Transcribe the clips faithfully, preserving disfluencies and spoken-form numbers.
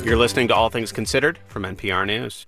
You're listening to All Things Considered from N P R News.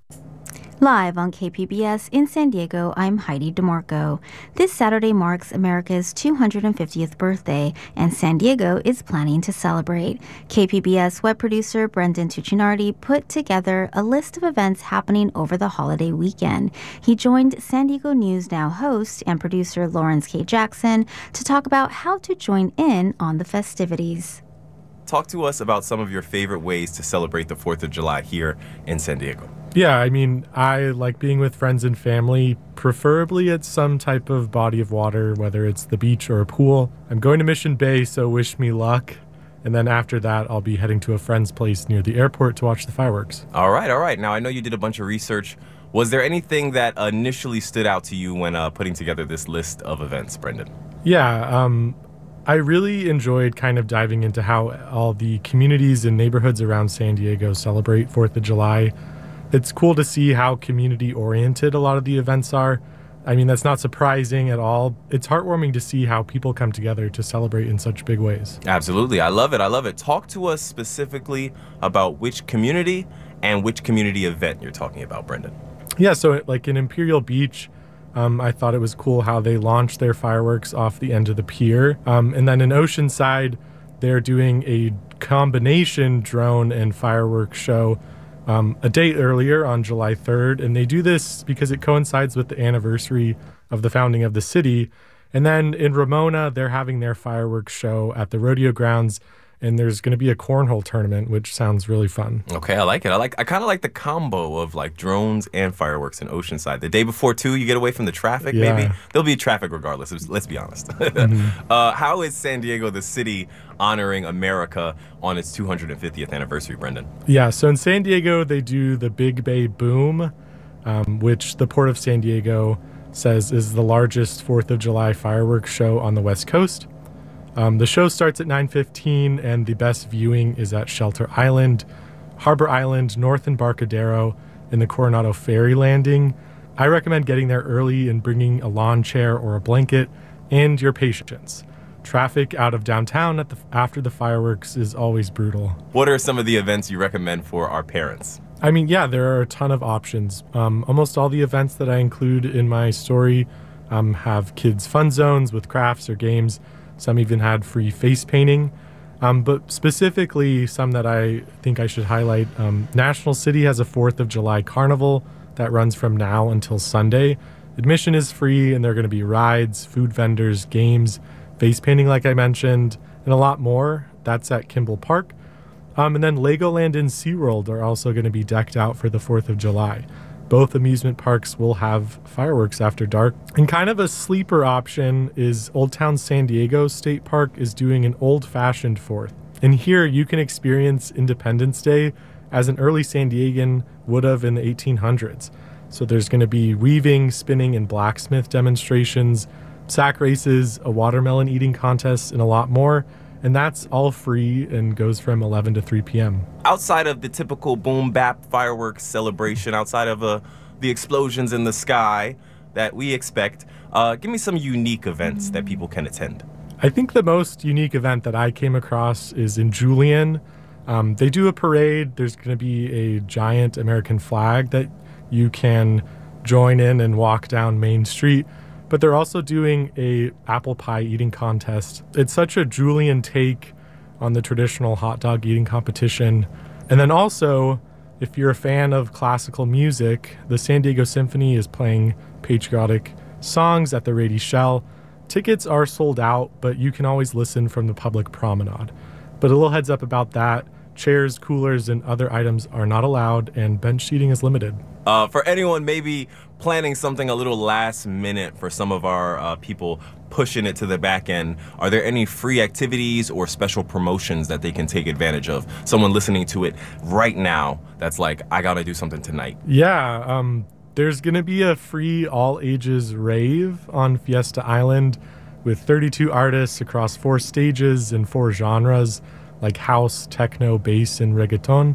Live on K P B S in San Diego, I'm Heidi DeMarco. This Saturday marks America's two hundred fiftieth birthday, and San Diego is planning to celebrate. K P B S web producer Brendan Tuccinardi put together a list of events happening over the holiday weekend. He joined San Diego News Now host and producer Lawrence K. Jackson to talk about how to join in on the festivities. Talk to us about some of your favorite ways to celebrate the fourth of July here in San Diego. Yeah, I mean, I like being with friends and family, preferably at some type of body of water, whether it's the beach or a pool. I'm going to Mission Bay, so wish me luck. And then after that, I'll be heading to a friend's place near the airport to watch the fireworks. All right, all right. Now, I know you did a bunch of research. Was there anything that initially stood out to you when uh, putting together this list of events, Brendan? Yeah, um... I really enjoyed kind of diving into how all the communities and neighborhoods around San Diego celebrate fourth of July. It's cool to see how community-oriented a lot of the events are. I mean, that's not surprising at all. It's heartwarming to see how people come together to celebrate in such big ways. Absolutely. I love it. I love it. Talk to us specifically about which community and which community event you're talking about, Brendan. Yeah, so like in Imperial Beach, Um, I thought it was cool how they launched their fireworks off the end of the pier. Um, and then in Oceanside, they're doing a combination drone and fireworks show um, a day earlier on July third. And they do this because it coincides with the anniversary of the founding of the city. And then in Ramona, they're having their fireworks show at the rodeo grounds. And there's going to be a cornhole tournament, which sounds really fun. Okay, I like it. I like. I kind of like the combo of like drones and fireworks in Oceanside. The day before, too, you get away from the traffic, Yeah. maybe. There'll be traffic regardless, let's be honest. Mm-hmm. uh, how is San Diego, the city, honoring America on its two hundred fiftieth anniversary, Brendan? Yeah, so in San Diego, they do the Big Bay Boom, um, which the Port of San Diego says is the largest fourth of July fireworks show on the West Coast. Um, the show starts at nine fifteen, and the best viewing is at Shelter Island, Harbor Island, North Embarcadero, and the Coronado Ferry Landing. I recommend getting there early and bringing a lawn chair or a blanket and your patience. Traffic out of downtown at the, after the fireworks is always brutal. What are some of the events you recommend for our parents? I mean, yeah, there are a ton of options. Um, almost all the events that I include in my story um, have kids' fun zones with crafts or games. Some even had free face painting. Um, but specifically, some that I think I should highlight, um, National City has a fourth of July carnival that runs from now until Sunday. Admission is free, and there are going to be rides, food vendors, games, face painting like I mentioned, and a lot more. That's at Kimball Park. Um, and then Legoland and SeaWorld are also going to be decked out for the fourth of July. Both amusement parks will have fireworks after dark. And kind of a sleeper option is Old Town San Diego State Park is doing an old-fashioned fourth. And here you can experience Independence Day as an early San Diegan would have in the eighteen hundreds. So there's going to be weaving, spinning, and blacksmith demonstrations, sack races, a watermelon eating contest, and a lot more. And that's all free and goes from eleven to three p.m. Outside of the typical boom bap fireworks celebration, outside of uh, the explosions in the sky that we expect, uh, give me some unique events that people can attend. I think the most unique event that I came across is in Julian. Um, they do a parade. There's going to be a giant American flag that you can join in and walk down Main Street. But they're also doing a apple pie eating contest. It's such a Julian take on the traditional hot dog eating competition. And then also, if you're a fan of classical music, the San Diego Symphony is playing patriotic songs at the Rady Shell. Tickets are sold out, but you can always listen from the public promenade. But a little heads up about that. Chairs, coolers, and other items are not allowed, and bench seating is limited. Uh, for anyone maybe planning something a little last minute for some of our uh, people pushing it to the back end, are there any free activities or special promotions that they can take advantage of? Someone listening to it right now that's like, I gotta do something tonight. Yeah, um, there's gonna be a free all-ages rave on Fiesta Island with thirty-two artists across four stages and four genres, like house, techno, bass, and reggaeton.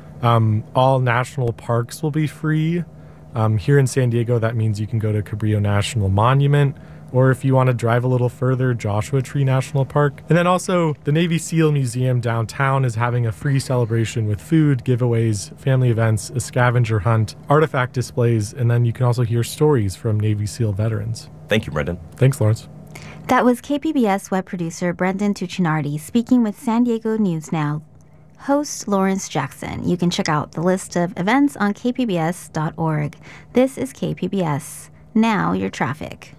Um, all national parks will be free. Um, here in San Diego, that means you can go to Cabrillo National Monument, or if you want to drive a little further, Joshua Tree National Park. And then also, the Navy SEAL Museum downtown is having a free celebration with food, giveaways, family events, a scavenger hunt, artifact displays, and then you can also hear stories from Navy SEAL veterans. Thank you, Brendan. Thanks, Lawrence. That was K P B S web producer Brendan Tuccinardi speaking with San Diego News Now host Lawrence Jackson. You can check out the list of events on k p b s dot org. This is K P B S. Now your traffic.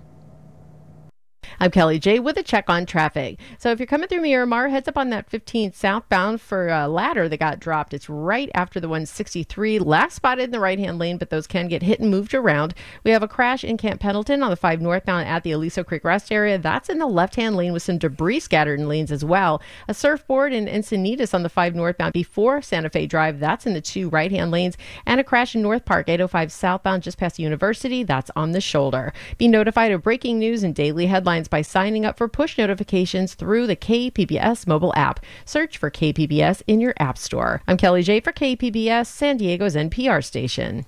I'm Kelly J with a check on traffic. So if you're coming through Miramar, heads up on that fifteenth southbound for a ladder that got dropped. It's right after the one sixty-three, last spotted in the right-hand lane, but those can get hit and moved around. We have a crash in Camp Pendleton on the five northbound at the Aliso Creek Rest area. That's in the left-hand lane with some debris scattered in lanes as well. A surfboard in Encinitas on the five northbound before Santa Fe Drive. That's in the two right-hand lanes. And a crash in North Park, eight oh five southbound just past the University. That's on the shoulder. Be notified of breaking news and daily headlines by signing up for push notifications through the K P B S mobile app. Search for K P B S in your app store. I'm Kelly J for K P B S, San Diego's N P R station.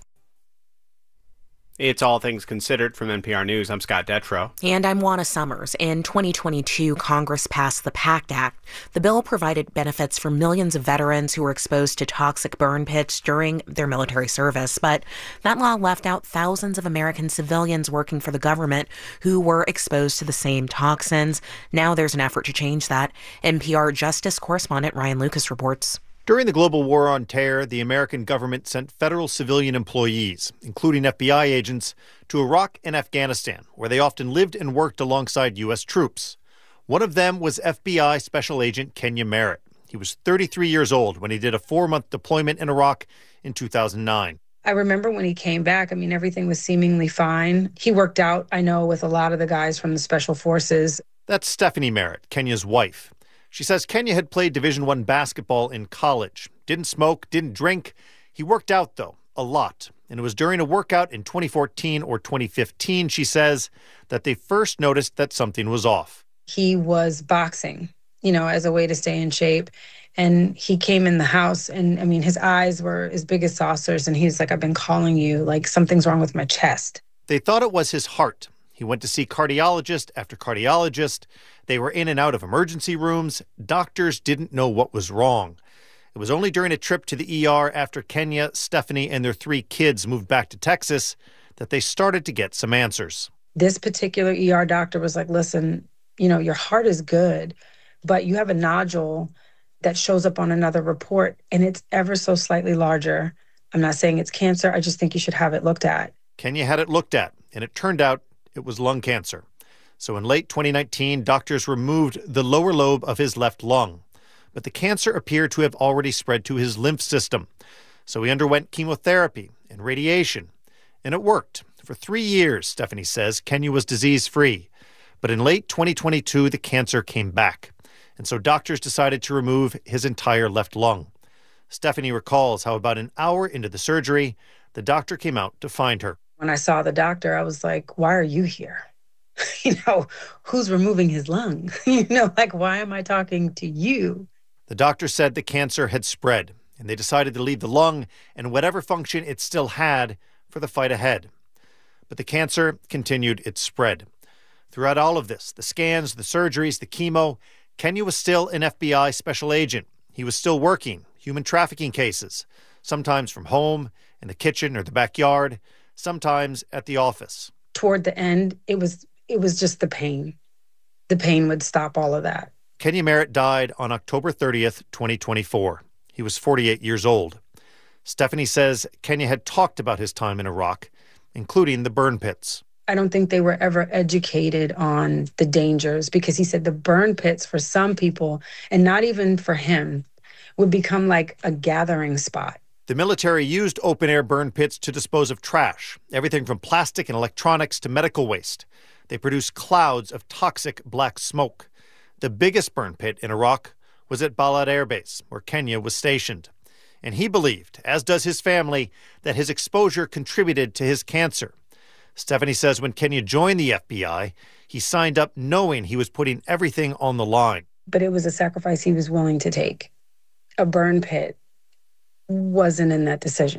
It's All Things Considered from N P R News. I'm Scott Detrow. And I'm Juana Summers. In twenty twenty-two, Congress passed the PACT Act. The bill provided benefits for millions of veterans who were exposed to toxic burn pits during their military service. But that law left out thousands of American civilians working for the government who were exposed to the same toxins. Now there's an effort to change that. N P R Justice correspondent Ryan Lucas reports. During the global war on terror, the American government sent federal civilian employees, including F B I agents, to Iraq and Afghanistan, where they often lived and worked alongside U S troops. One of them was F B I Special Agent Kenya Merritt. He was thirty-three years old when he did a four-month deployment in Iraq in two thousand nine. I remember when he came back, I mean, everything was seemingly fine. He worked out, I know, with a lot of the guys from the Special Forces. That's Stephanie Merritt, Kenya's wife. She says Kenya had played Division One basketball in college. Didn't smoke, didn't drink. He worked out, though, a lot. And it was during a workout in twenty fourteen or twenty fifteen, she says, that they first noticed that something was off. He was boxing, you know, as a way to stay in shape. And he came in the house and, I mean, his eyes were as big as saucers. And he's like, I've been calling you, like something's wrong with my chest. They thought it was his heart. He went to see cardiologist after cardiologist. They were in and out of emergency rooms. Doctors didn't know what was wrong. It was only during a trip to the E R after Kenya, Stephanie, and their three kids moved back to Texas that they started to get some answers. This particular E R doctor was like, listen, you know, your heart is good, but you have a nodule that shows up on another report, and it's ever so slightly larger. I'm not saying it's cancer. I just think you should have it looked at. Kenya had it looked at, and it turned out it was lung cancer. So in late twenty nineteen, doctors removed the lower lobe of his left lung. But the cancer appeared to have already spread to his lymph system. So he underwent chemotherapy and radiation. And it worked. For three years, Stephanie says, Kenya was disease-free. But in late twenty twenty-two, the cancer came back. And so doctors decided to remove his entire left lung. Stephanie recalls how about an hour into the surgery, the doctor came out to find her. When I saw the doctor, I was like, why are you here? You know, who's removing his lung? You know, like, why am I talking to you? The doctor said the cancer had spread, and they decided to leave the lung and whatever function it still had for the fight ahead. But the cancer continued its spread. Throughout all of this, the scans, the surgeries, the chemo, Kenya was still an F B I special agent. He was still working human trafficking cases, sometimes from home, in the kitchen or the backyard, sometimes at the office. Toward the end, it was it was just the pain. The pain would stop all of that. Kenya Merritt died on October thirtieth, twenty twenty-four. He was forty-eight years old. Stephanie says Kenya had talked about his time in Iraq, including the burn pits. I don't think they were ever educated on the dangers, because he said the burn pits for some people, and not even for him, would become like a gathering spot. The military used open-air burn pits to dispose of trash, everything from plastic and electronics to medical waste. They produced clouds of toxic black smoke. The biggest burn pit in Iraq was at Balad Air Base, where Kenya was stationed. And he believed, as does his family, that his exposure contributed to his cancer. Stephanie says when Kenya joined the F B I, he signed up knowing he was putting everything on the line. But it was a sacrifice he was willing to take. A burn pit wasn't in that decision.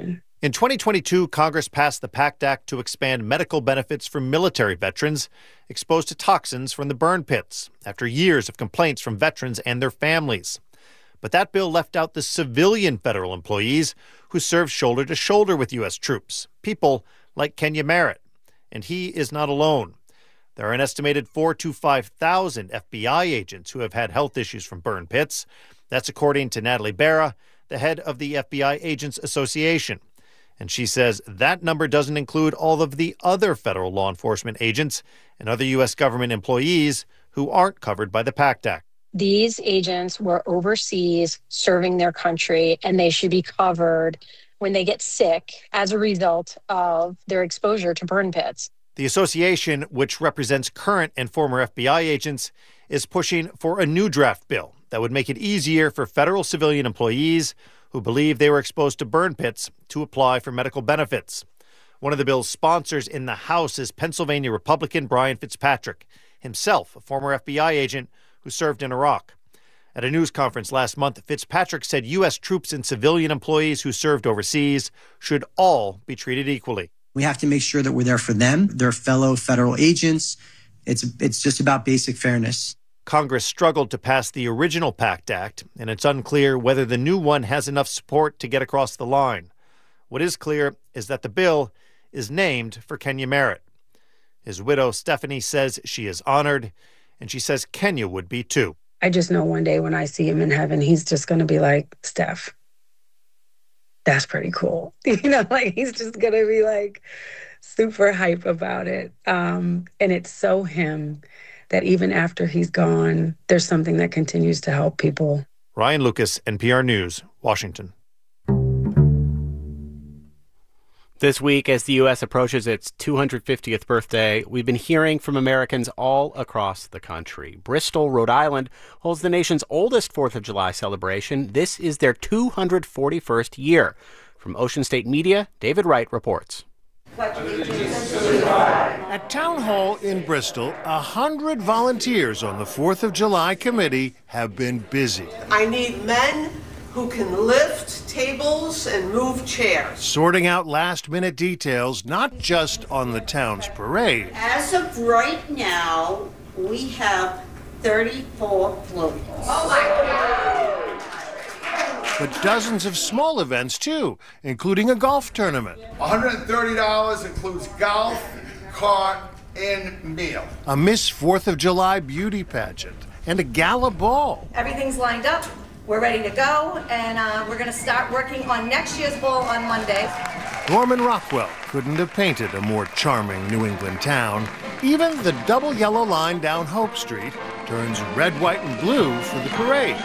In twenty twenty-two, Congress passed the PACT Act to expand medical benefits for military veterans exposed to toxins from the burn pits after years of complaints from veterans and their families. But that bill left out the civilian federal employees who serve shoulder to shoulder with U S troops, people like Kenya Merritt. And he is not alone. There are an estimated four to five thousand F B I agents who have had health issues from burn pits. That's according to Natalie Berra, the head of the F B I Agents Association. And she says that number doesn't include all of the other federal law enforcement agents and other U S government employees who aren't covered by the PACT Act. These agents were overseas serving their country, and they should be covered when they get sick as a result of their exposure to burn pits. The association, which represents current and former F B I agents, is pushing for a new draft bill that would make it easier for federal civilian employees who believe they were exposed to burn pits to apply for medical benefits. One of the bill's sponsors in the House is Pennsylvania Republican Brian Fitzpatrick, himself a former F B I agent who served in Iraq. At a news conference last month, Fitzpatrick said U S troops and civilian employees who served overseas should all be treated equally. We have to make sure that we're there for them, their fellow federal agents. It's it's just about basic fairness. Congress struggled to pass the original PACT Act, and it's unclear whether the new one has enough support to get across the line. What is clear is that the bill is named for Kenya Merritt. His widow, Stephanie, says she is honored, and she says Kenya would be too. I just know one day when I see him in heaven, he's just going to be like, Steph, that's pretty cool. You know, like he's just going to be like super hype about it. Um, and it's so him that even after he's gone, there's something that continues to help people. Ryan Lucas, N P R News, Washington. This week, as the U S approaches its two hundred fiftieth birthday, we've been hearing from Americans all across the country. Bristol, Rhode Island, holds the nation's oldest fourth of July celebration. This is their two hundred forty-first year. From Ocean State Media, David Wright reports. At Town Hall in Bristol, a hundred volunteers on the fourth of July committee have been busy. I need men who can lift tables and move chairs. Sorting out last-minute details, not just on the town's parade. As of right now, we have thirty-four floats. Oh my God! But dozens of small events, too, including a golf tournament. one hundred thirty dollars includes golf, cart, and meal. A Miss fourth of July beauty pageant, and a gala ball. Everything's lined up. We're ready to go, and uh, we're going to start working on next year's ball on Monday. Norman Rockwell couldn't have painted a more charming New England town. Even the double yellow line down Hope Street turns red, white, and blue for the parade.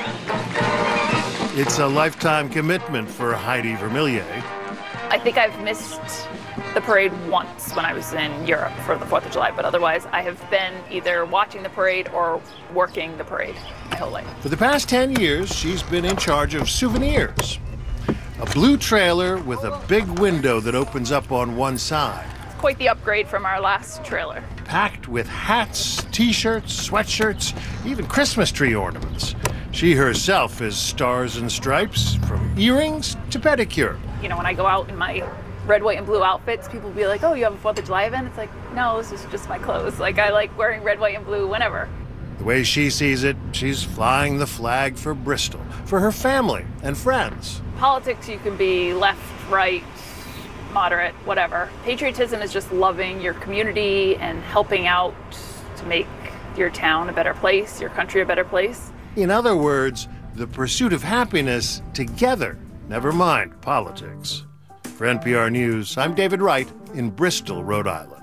It's a lifetime commitment for Heidi Vermillier. I think I've missed the parade once when I was in Europe for the fourth of July, but otherwise I have been either watching the parade or working the parade my whole life. For the past ten years, she's been in charge of souvenirs. A blue trailer with a big window that opens up on one side. It's quite the upgrade from our last trailer. Packed with hats, t-shirts, sweatshirts, even Christmas tree ornaments. She herself is stars and stripes, from earrings to pedicure. You know, when I go out in my red, white, and blue outfits, people will be like, oh, you have a fourth of July event? It's like, no, this is just my clothes. Like, I like wearing red, white, and blue whenever. The way she sees it, she's flying the flag for Bristol, for her family and friends. Politics, you can be left, right, moderate, whatever. Patriotism is just loving your community and helping out to make your town a better place, your country a better place. In other words, the pursuit of happiness together, never mind politics. For N P R News, I'm David Wright in Bristol, Rhode Island.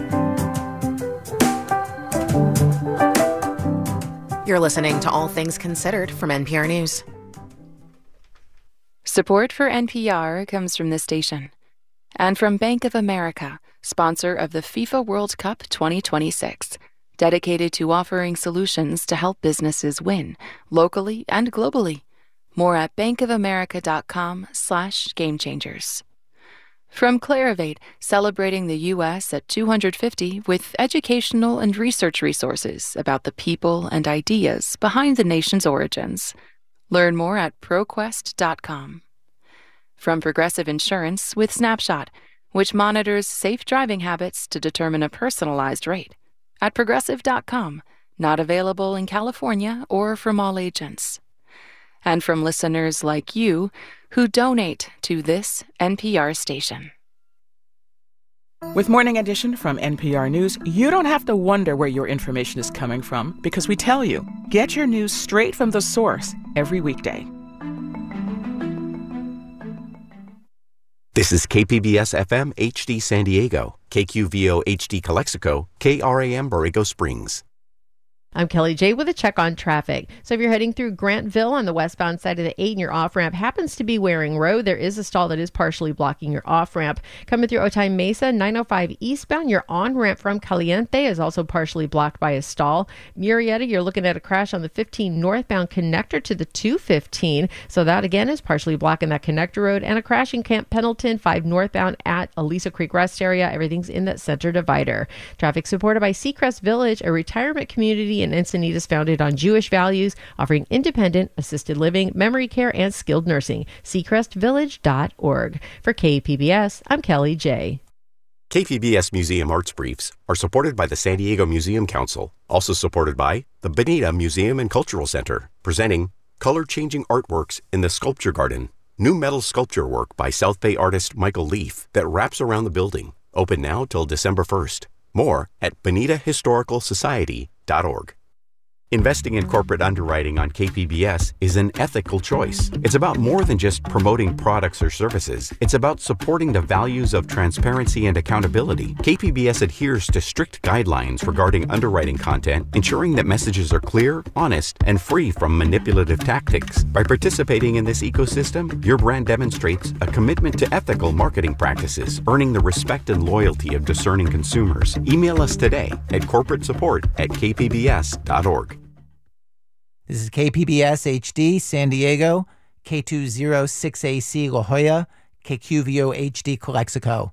You're listening to All Things Considered from N P R News. Support for N P R comes from this station and from Bank of America, sponsor of the FIFA World Cup twenty twenty-six, dedicated to offering solutions to help businesses win, locally and globally. More at bankofamerica.com slash game changers. From Clarivate, celebrating the U S at two hundred fifty with educational and research resources about the people and ideas behind the nation's origins. Learn more at proquest dot com. From Progressive Insurance with Snapshot, which monitors safe driving habits to determine a personalized rate. At progressive dot com, not available in California or from all agents. And from listeners like you who donate to this N P R station. With Morning Edition from N P R News, you don't have to wonder where your information is coming from because we tell you. Get your news straight from the source every weekday. This is K P B S F M H D San Diego, K Q V O H D Calexico, K R A M Borrego Springs. I'm Kelly J with a check on traffic. So if you're heading through Grantville on the westbound side of the eight and your off-ramp happens to be Waring Road, there is a stall that is partially blocking your off-ramp. Coming through Otay Mesa, nine oh five eastbound, your on-ramp from Caliente is also partially blocked by a stall. Murrieta, you're looking at a crash on the fifteen northbound connector to the two fifteen. So that again is partially blocking that connector road, and a crash in Camp Pendleton, five northbound at Aliso Creek Rest area. Everything's in that center divider. Traffic supported by Seacrest Village, a retirement community in Encinitas founded on Jewish values, offering independent, assisted living, memory care, and skilled nursing. seacrest village dot org. For K P B S, I'm Kelly J. K P B S Museum Arts Briefs are supported by the San Diego Museum Council, also supported by the Bonita Museum and Cultural Center, presenting color-changing artworks in the Sculpture Garden, new metal sculpture work by South Bay artist Michael Leaf that wraps around the building. Open now till December first. More at bonita historical society dot org. Investing in corporate underwriting on K P B S is an ethical choice. It's about more than just promoting products or services. It's about supporting the values of transparency and accountability. K P B S adheres to strict guidelines regarding underwriting content, ensuring that messages are clear, honest, and free from manipulative tactics. By participating in this ecosystem, your brand demonstrates a commitment to ethical marketing practices, earning the respect and loyalty of discerning consumers. Email us today at corporate support at k p b s dot org. This is K P B S H D San Diego, K two oh six A C La Jolla, K Q V O H D Calexico.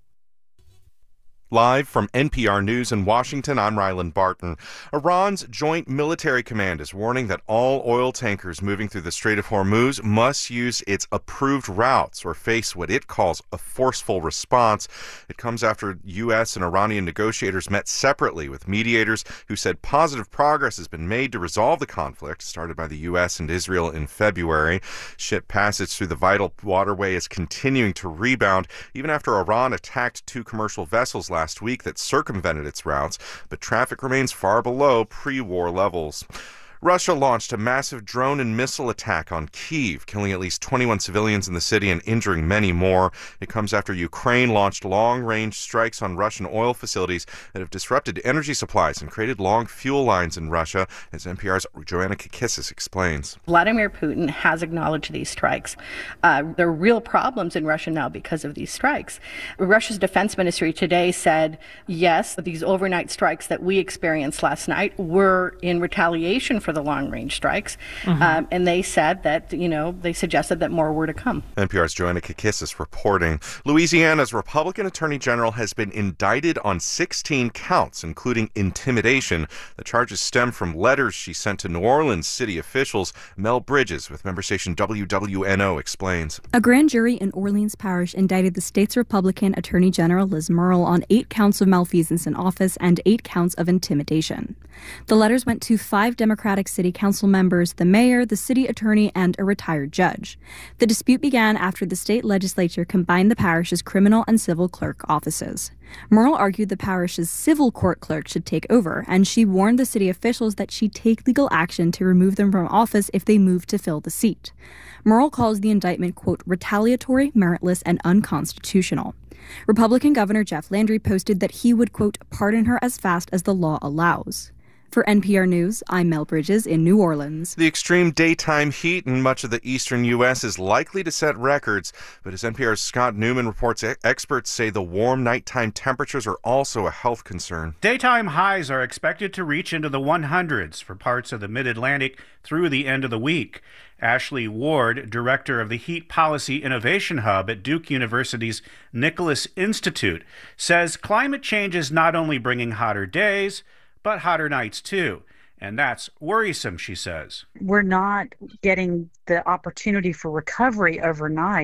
Live from N P R News in Washington, I'm Ryland Barton. Iran's Joint Military Command is warning that all oil tankers moving through the Strait of Hormuz must use its approved routes or face what it calls a forceful response. It comes after U S and Iranian negotiators met separately with mediators who said positive progress has been made to resolve the conflict started by the U S and Israel in February. Ship passage through the vital waterway is continuing to rebound, even after Iran attacked two commercial vessels last last week that circumvented its routes, but traffic remains far below pre-war levels. Russia launched a massive drone and missile attack on Kyiv, killing at least twenty-one civilians in the city and injuring many more. It comes after Ukraine launched long-range strikes on Russian oil facilities that have disrupted energy supplies and created long fuel lines in Russia, as N P R's Joanna Kakissis explains. Vladimir Putin has acknowledged these strikes. Uh, there are real problems in Russia now because of these strikes. Russia's defense ministry today said, yes, these overnight strikes that we experienced last night were in retaliation for the long-range strikes, mm-hmm. um, and they said that, you know, they suggested that more were to come. N P R's Joanna Kakissis reporting. Louisiana's Republican Attorney General has been indicted on sixteen counts, including intimidation. The charges stem from letters she sent to New Orleans city officials. Mel Bridges with member station W W N O explains. A grand jury in Orleans Parish indicted the state's Republican Attorney General Liz Murrill on eight counts of malfeasance in office and eight counts of intimidation. The letters went to five Democratic city council members, the mayor, the city attorney, and a retired judge. The dispute began after the state legislature combined the parish's criminal and civil clerk offices. Murrill argued the parish's civil court clerk should take over, and she warned the city officials that she'd take legal action to remove them from office if they moved to fill the seat. Murrill calls the indictment, quote, retaliatory, meritless, and unconstitutional. Republican Governor Jeff Landry posted that he would, quote, pardon her as fast as the law allows. For N P R News, I'm Mel Bridges in New Orleans. The extreme daytime heat in much of the eastern U S is likely to set records, but as N P R's Scott Newman reports, experts say the warm nighttime temperatures are also a health concern. Daytime highs are expected to reach into the hundreds for parts of the Mid-Atlantic through the end of the week. Ashley Ward, director of the Heat Policy Innovation Hub at Duke University's Nicholas Institute, says climate change is not only bringing hotter days, but hotter nights too. And that's worrisome, she says. We're not getting the opportunity for recovery overnight.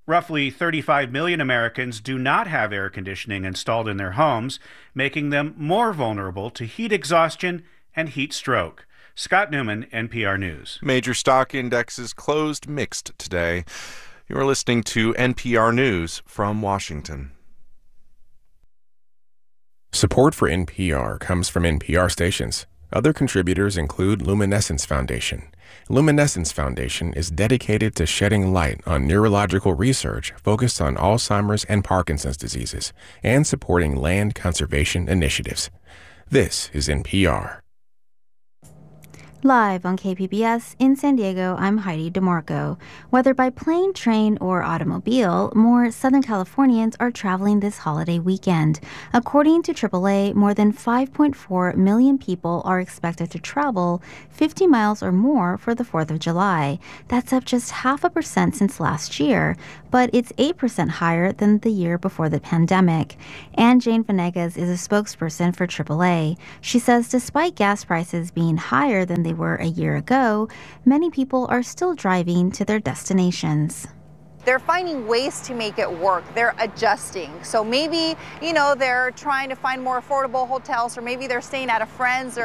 Roughly thirty-five million Americans do not have air conditioning installed in their homes, making them more vulnerable to heat exhaustion and heat stroke. Scott Newman, N P R News. Major stock indexes closed mixed today. You're listening to N P R News from Washington. Support for N P R comes from N P R stations. Other contributors include Luminescence Foundation. Luminescence Foundation is dedicated to shedding light on neurological research focused on Alzheimer's and Parkinson's diseases and supporting land conservation initiatives. This is N P R. Live on K P B S in San Diego, I'm Heidi DeMarco. Whether by plane, train, or automobile, more Southern Californians are traveling this holiday weekend. According to triple A, more than five point four million people are expected to travel fifty miles or more for the fourth of July. That's up just half a percent since last year, but it's eight percent higher than the year before the pandemic. Anne Jane Venegas is a spokesperson for triple A. She says despite gas prices being higher than they were a year ago, many people are still driving to their destinations. They're finding ways to make it work. They're adjusting. So maybe, you know, they're trying to find more affordable hotels, or maybe they're staying at a friend's, or